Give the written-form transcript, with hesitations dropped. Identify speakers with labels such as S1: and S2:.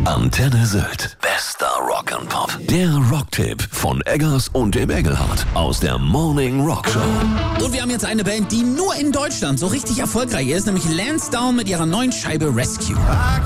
S1: Antenne Sylt. Bester Rock'n'Pop. Der Rocktipp von Eggers und dem Engelhardt aus der Morning Rock Show.
S2: Und wir haben jetzt eine Band, die nur in Deutschland so richtig erfolgreich ist, nämlich Lansdowne mit ihrer neuen Scheibe Rescue.